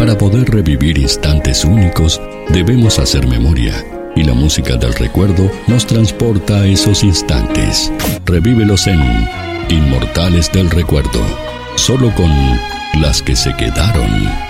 Para poder revivir instantes únicos, debemos hacer memoria, y la música del recuerdo nos transporta a esos instantes. Revívelos en Inmortales del Recuerdo, solo con las que se quedaron.